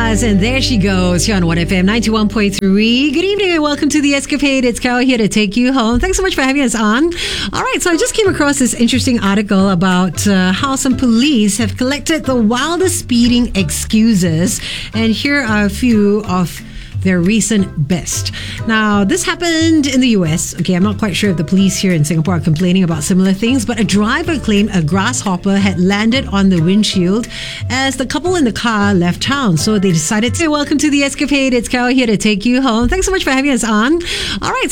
does, and there she goes here on 1FM 91.3. Good evening and welcome to The Escapade. It's Carol here to take you home. Thanks so much for having us on. All right, so I just came across this interesting article about how some police have collected the wildest speeding excuses, and here are a few of their recent best. Now, this happened in the US. Okay, I'm not quite sure if the police here in Singapore are complaining about similar things, but a driver claimed a grasshopper had landed on the windshield as the couple in the car left town. So they decided to welcome to The Escapade. It's Carol here to take you home. Thanks so much for having us on. All right.